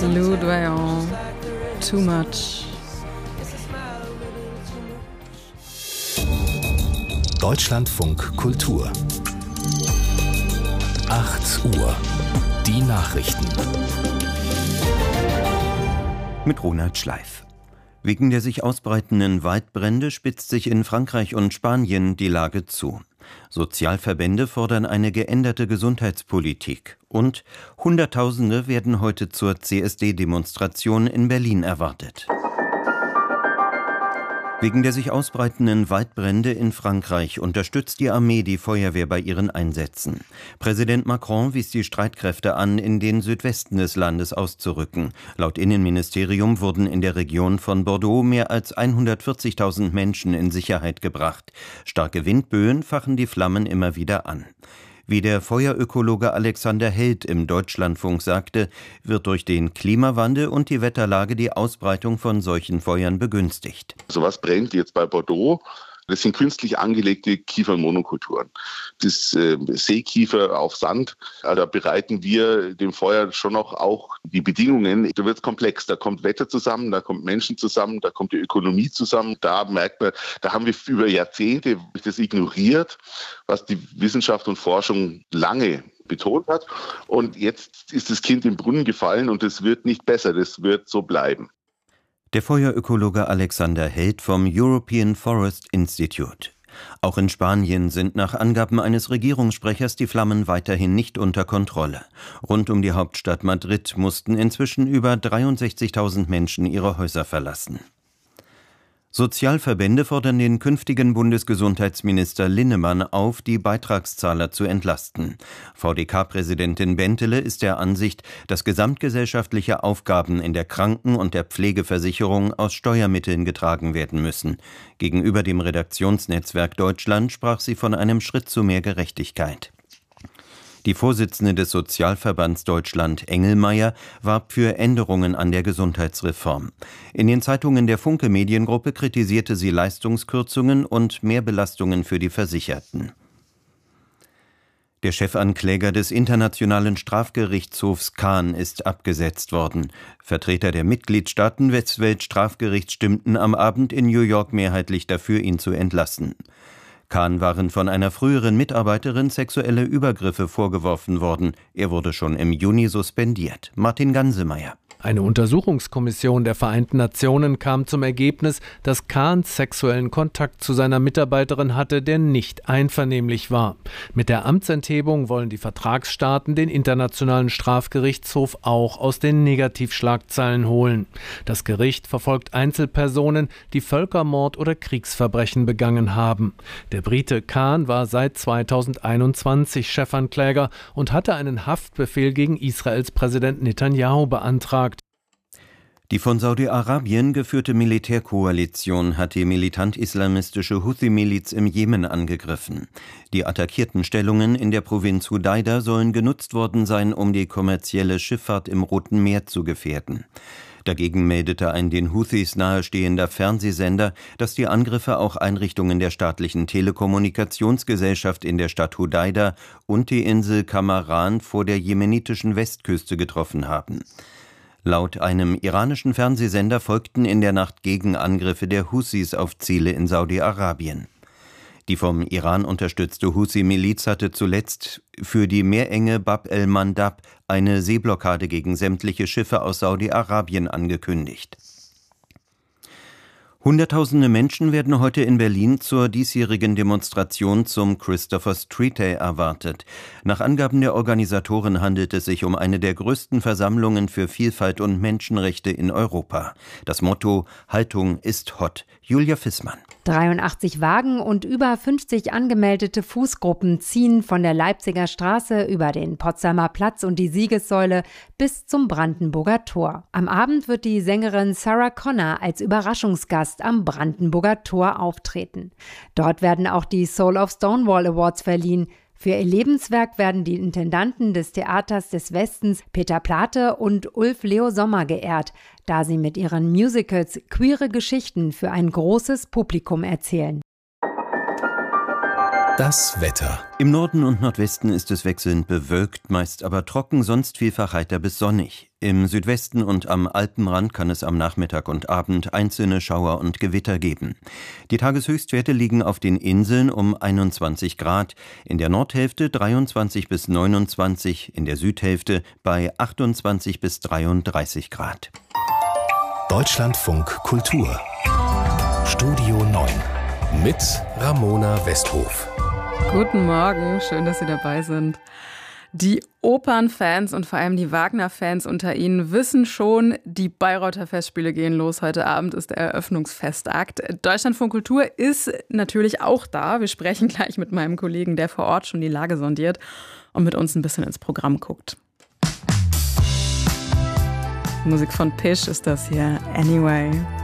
Absolut, Vaillant. Too much. Deutschlandfunk Kultur. 8 Uhr. Die Nachrichten. Mit Ronald Schleif. Wegen der sich ausbreitenden Waldbrände spitzt sich in Frankreich und Spanien die Lage zu. Sozialverbände fordern eine geänderte Gesundheitspolitik. Und Hunderttausende werden heute zur CSD-Demonstration in Berlin erwartet. Wegen der sich ausbreitenden Waldbrände in Frankreich unterstützt die Armee die Feuerwehr bei ihren Einsätzen. Präsident Macron wies die Streitkräfte an, in den Südwesten des Landes auszurücken. Laut Innenministerium wurden in der Region von Bordeaux mehr als 140.000 Menschen in Sicherheit gebracht. Starke Windböen fachen die Flammen immer wieder an. Wie der Feuerökologe Alexander Held im Deutschlandfunk sagte, wird durch den Klimawandel und die Wetterlage die Ausbreitung von solchen Feuern begünstigt. So was brennt jetzt bei Bordeaux. Das sind künstlich angelegte Kiefernmonokulturen. Das Seekiefer auf Sand, da bereiten wir dem Feuer schon noch auch die Bedingungen. Da wird es komplex, da kommt Wetter zusammen, da kommt Menschen zusammen, da kommt die Ökonomie zusammen. Da merkt man, da haben wir über Jahrzehnte das ignoriert, was die Wissenschaft und Forschung lange betont hat. Und jetzt ist das Kind im Brunnen gefallen und es wird nicht besser, das wird so bleiben. Der Feuerökologe Alexander Held vom European Forest Institute. Auch in Spanien sind nach Angaben eines Regierungssprechers die Flammen weiterhin nicht unter Kontrolle. Rund um die Hauptstadt Madrid mussten inzwischen über 63.000 Menschen ihre Häuser verlassen. Sozialverbände fordern den künftigen Bundesgesundheitsminister Linnemann auf, die Beitragszahler zu entlasten. VDK-Präsidentin Bentele ist der Ansicht, dass gesamtgesellschaftliche Aufgaben in der Kranken- und der Pflegeversicherung aus Steuermitteln getragen werden müssen. Gegenüber dem Redaktionsnetzwerk Deutschland sprach sie von einem Schritt zu mehr Gerechtigkeit. Die Vorsitzende des Sozialverbands Deutschland, Engelmeier, warb für Änderungen an der Gesundheitsreform. In den Zeitungen der Funke Mediengruppe kritisierte sie Leistungskürzungen und Mehrbelastungen für die Versicherten. Der Chefankläger des Internationalen Strafgerichtshofs Cahn ist abgesetzt worden. Vertreter der Mitgliedstaaten des Weltstrafgerichts stimmten am Abend in New York mehrheitlich dafür, ihn zu entlassen. Cahn waren von einer früheren Mitarbeiterin sexuelle Übergriffe vorgeworfen worden. Er wurde schon im Juni suspendiert. Martin Gansemeyer. Eine Untersuchungskommission der Vereinten Nationen kam zum Ergebnis, dass Cahn sexuellen Kontakt zu seiner Mitarbeiterin hatte, der nicht einvernehmlich war. Mit der Amtsenthebung wollen die Vertragsstaaten den Internationalen Strafgerichtshof auch aus den Negativschlagzeilen holen. Das Gericht verfolgt Einzelpersonen, die Völkermord oder Kriegsverbrechen begangen haben. Der Brite Cahn war seit 2021 Chefankläger und hatte einen Haftbefehl gegen Israels Präsident Netanyahu beantragt. Die von Saudi-Arabien geführte Militärkoalition hat die militant-islamistische Houthi-Miliz im Jemen angegriffen. Die attackierten Stellungen in der Provinz Hudaida sollen genutzt worden sein, um die kommerzielle Schifffahrt im Roten Meer zu gefährden. Dagegen meldete ein den Houthis nahestehender Fernsehsender, dass die Angriffe auch Einrichtungen der staatlichen Telekommunikationsgesellschaft in der Stadt Hudaida und die Insel Kamaran vor der jemenitischen Westküste getroffen haben. Laut einem iranischen Fernsehsender folgten in der Nacht Gegenangriffe der Husis auf Ziele in Saudi-Arabien. Die vom Iran unterstützte Husi-Miliz hatte zuletzt für die Meerenge Bab el-Mandab eine Seeblockade gegen sämtliche Schiffe aus Saudi-Arabien angekündigt. Hunderttausende Menschen werden heute in Berlin zur diesjährigen Demonstration zum Christopher Street Day erwartet. Nach Angaben der Organisatoren handelt es sich um eine der größten Versammlungen für Vielfalt und Menschenrechte in Europa. Das Motto „Haltung ist hot". Julia Fissmann. 83 Wagen und über 50 angemeldete Fußgruppen ziehen von der Leipziger Straße über den Potsdamer Platz und die Siegessäule bis zum Brandenburger Tor. Am Abend wird die Sängerin Sarah Connor als Überraschungsgast am Brandenburger Tor auftreten. Dort werden auch die Soul of Stonewall Awards verliehen. Für ihr Lebenswerk werden die Intendanten des Theaters des Westens Peter Plate und Ulf Leo Sommer geehrt, da sie mit ihren Musicals queere Geschichten für ein großes Publikum erzählen. Das Wetter. Im Norden und Nordwesten ist es wechselnd bewölkt, meist aber trocken, sonst vielfach heiter bis sonnig. Im Südwesten und am Alpenrand kann es am Nachmittag und Abend einzelne Schauer und Gewitter geben. Die Tageshöchstwerte liegen auf den Inseln um 21 Grad, in der Nordhälfte 23 bis 29, in der Südhälfte bei 28 bis 33 Grad. Deutschlandfunk Kultur. Studio 9 mit Ramona Westhof. Guten Morgen, schön, dass Sie dabei sind. Die Opernfans und vor allem die Wagner-Fans unter Ihnen wissen schon, die Bayreuther Festspiele gehen los. Heute Abend ist der Eröffnungsfestakt. Deutschlandfunk Kultur ist natürlich auch da. Wir sprechen gleich mit meinem Kollegen, der vor Ort schon die Lage sondiert und mit uns ein bisschen ins Programm guckt. Musik von Pish ist das hier, Anyway.